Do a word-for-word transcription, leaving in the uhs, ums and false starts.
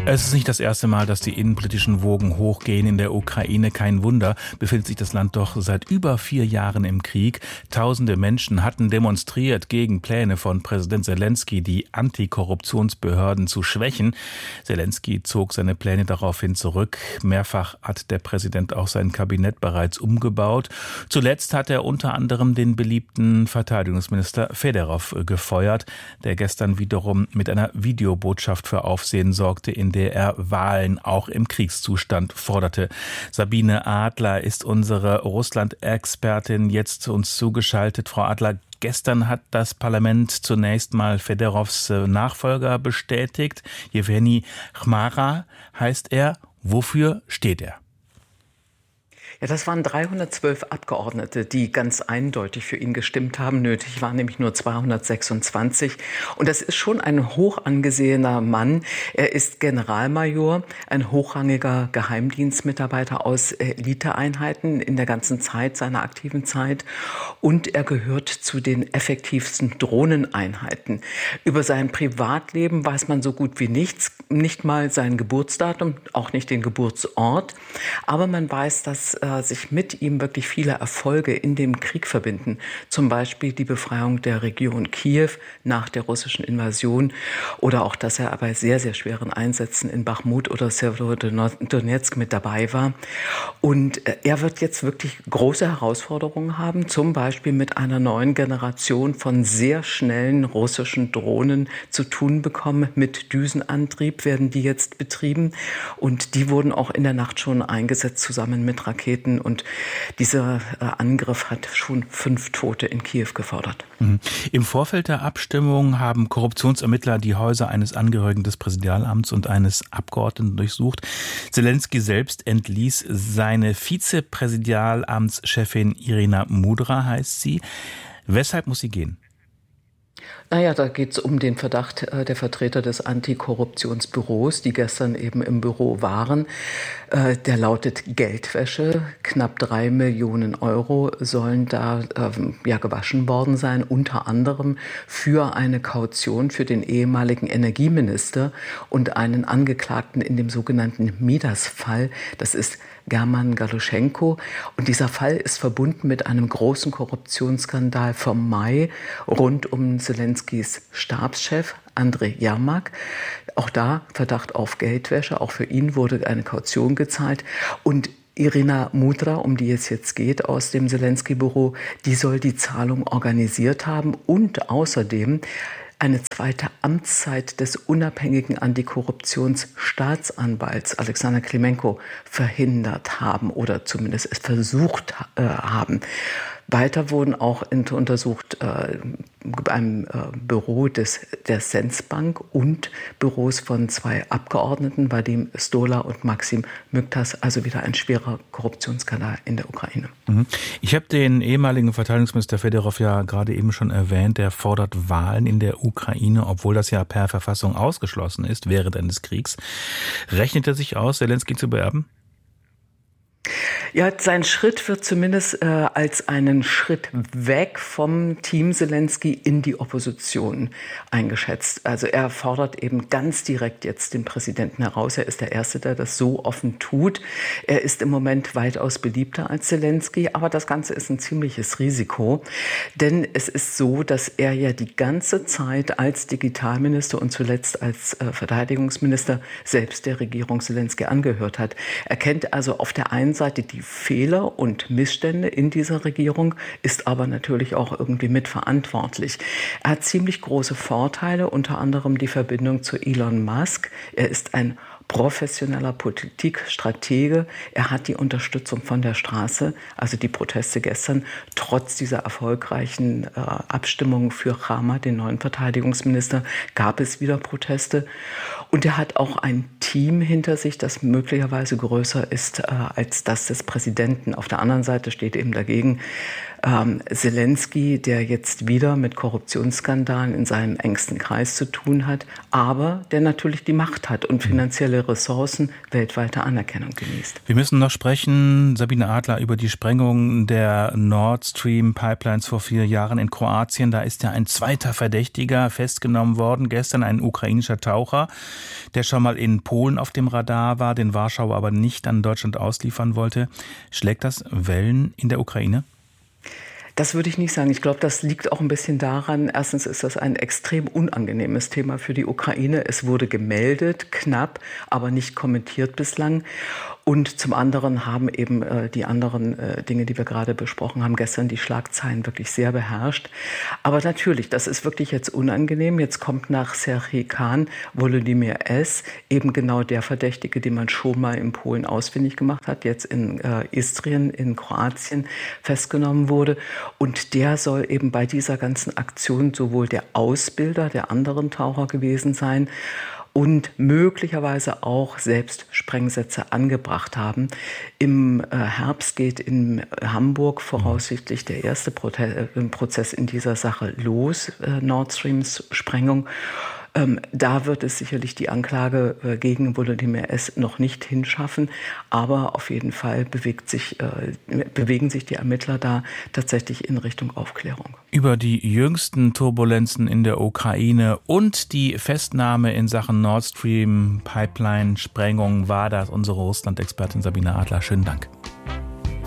Es ist nicht das erste Mal, dass die innenpolitischen Wogen hochgehen in der Ukraine. Kein Wunder, befindet sich das Land doch seit über vier Jahren im Krieg. Tausende Menschen hatten demonstriert gegen Pläne von Präsident Selenskyj, die Antikorruptionsbehörden zu schwächen. Selenskyj zog seine Pläne daraufhin zurück. Mehrfach hat der Präsident auch sein Kabinett bereits umgebaut. Zuletzt hat er unter anderem den beliebten Verteidigungsminister Fedorov gefeuert, der gestern wiederum mit einer Videobotschaft für Aufsehen sorgte, in der er Wahlen auch im Kriegszustand forderte. Sabine Adler ist unsere Russland-Expertin, jetzt uns zugeschaltet. Frau Adler, gestern hat das Parlament zunächst mal Fedorovs Nachfolger bestätigt. Jewgeni Chmara heißt er. Wofür steht er? Ja, das waren dreihundertzwölf Abgeordnete, die ganz eindeutig für ihn gestimmt haben. Nötig waren nämlich nur zweihundertsechsundzwanzig. Und das ist schon ein hoch angesehener Mann. Er ist Generalmajor, ein hochrangiger Geheimdienstmitarbeiter aus Eliteeinheiten in der ganzen Zeit, seiner aktiven Zeit. Und er gehört zu den effektivsten Drohneneinheiten. Über sein Privatleben weiß man so gut wie nichts. Nicht mal sein Geburtsdatum, auch nicht den Geburtsort. Aber man weiß, dass sich mit ihm wirklich viele Erfolge in dem Krieg verbinden. Zum Beispiel die Befreiung der Region Kiew nach der russischen Invasion oder auch, dass er bei sehr, sehr schweren Einsätzen in Bachmut oder Severodonetsk mit dabei war. Und er wird jetzt wirklich große Herausforderungen haben, zum Beispiel mit einer neuen Generation von sehr schnellen russischen Drohnen zu tun bekommen. Mit Düsenantrieb werden die jetzt betrieben und die wurden auch in der Nacht schon eingesetzt, zusammen mit Raketen. Und dieser Angriff hat schon fünf Tote in Kiew gefordert. Mhm. Im Vorfeld der Abstimmung haben Korruptionsermittler die Häuser eines Angehörigen des Präsidialamts und eines Abgeordneten durchsucht. Selenskyj selbst entließ seine Vizepräsidialamtschefin Irina Mudra, heißt sie. Weshalb muss sie gehen? Naja, da geht es um den Verdacht äh, der Vertreter des Antikorruptionsbüros, die gestern eben im Büro waren. Äh, der lautet Geldwäsche. Knapp drei Millionen Euro sollen da äh, ja, gewaschen worden sein, unter anderem für eine Kaution für den ehemaligen Energieminister und einen Angeklagten in dem sogenannten Midas-Fall. Das ist German Galuschenko. Und dieser Fall ist verbunden mit einem großen Korruptionsskandal vom Mai rund um Selenskys Stabschef Andrei Jermak. Auch da Verdacht auf Geldwäsche. Auch für ihn wurde eine Kaution gezahlt. Und Irina Mudra, um die es jetzt geht, aus dem Selenskyj-Büro, die soll die Zahlung organisiert haben und außerdem eine zweite Amtszeit des unabhängigen Antikorruptionsstaatsanwalts Alexander Klimenko verhindert haben oder zumindest es versucht äh, haben. Weiter wurden auch untersucht äh, beim äh, Büro des, der Senzbank und Büros von zwei Abgeordneten, Vadim Stola und Maxim Myktas, also wieder ein schwerer Korruptionsskandal in der Ukraine. Ich habe den ehemaligen Verteidigungsminister Fedorov ja gerade eben schon erwähnt, der fordert Wahlen in der Ukraine, obwohl das ja per Verfassung ausgeschlossen ist während eines Kriegs. Rechnet er sich aus, Selenskyj zu beerben? Ja, sein Schritt wird zumindest äh, als einen Schritt weg vom Team Selenskyj in die Opposition eingeschätzt. Also er fordert eben ganz direkt jetzt den Präsidenten heraus. Er ist der Erste, der das so offen tut. Er ist im Moment weitaus beliebter als Selenskyj, aber das Ganze ist ein ziemliches Risiko. Denn es ist so, dass er ja die ganze Zeit als Digitalminister und zuletzt als äh, Verteidigungsminister selbst der Regierung Selenskyj angehört hat. Er kennt also auf der einen Seite die Fehler und Missstände in dieser Regierung, ist aber natürlich auch irgendwie mitverantwortlich. Er hat ziemlich große Vorteile, unter anderem die Verbindung zu Elon Musk. Er ist ein professioneller Politikstratege. Er hat die Unterstützung von der Straße, also die Proteste gestern, trotz dieser erfolgreichen äh, Abstimmung für Chama, den neuen Verteidigungsminister, gab es wieder Proteste. Und er hat auch ein Team hinter sich, das möglicherweise größer ist äh, als das des Präsidenten. Auf der anderen Seite steht eben dagegen ähm, Zelensky, der jetzt wieder mit Korruptionsskandalen in seinem engsten Kreis zu tun hat, aber der natürlich die Macht hat und finanzielle Ressourcen, weltweite Anerkennung genießt. Wir müssen noch sprechen, Sabine Adler, über die Sprengung der Nord Stream Pipelines vor vier Jahren in Kroatien. Da ist ja ein zweiter Verdächtiger festgenommen worden, gestern ein ukrainischer Taucher, der schon mal in Polen auf dem Radar war, den Warschau aber nicht an Deutschland ausliefern wollte. Schlägt das Wellen in der Ukraine? Das würde ich nicht sagen. Ich glaube, das liegt auch ein bisschen daran, erstens ist das ein extrem unangenehmes Thema für die Ukraine. Es wurde gemeldet, knapp, aber nicht kommentiert bislang. Und zum anderen haben eben äh, die anderen äh, Dinge, die wir gerade besprochen haben, gestern die Schlagzeilen wirklich sehr beherrscht. Aber natürlich, das ist wirklich jetzt unangenehm. Jetzt kommt nach Serhij Khan Volodymyr S., eben genau der Verdächtige, den man schon mal in Polen ausfindig gemacht hat, jetzt in äh, Istrien in Kroatien festgenommen wurde. Und der soll eben bei dieser ganzen Aktion sowohl der Ausbilder der anderen Taucher gewesen sein und möglicherweise auch selbst Sprengsätze angebracht haben. Im Herbst geht in Hamburg voraussichtlich der erste Prozess in dieser Sache los, Nord Streams Sprengung. Ähm, da wird es sicherlich die Anklage äh, gegen Volodymyr S. noch nicht hinschaffen, aber auf jeden Fall bewegt sich, äh, bewegen sich die Ermittler da tatsächlich in Richtung Aufklärung. Über die jüngsten Turbulenzen in der Ukraine und die Festnahme in Sachen Nord Stream Pipeline Sprengung war das unsere Russland-Expertin Sabine Adler. Schönen Dank.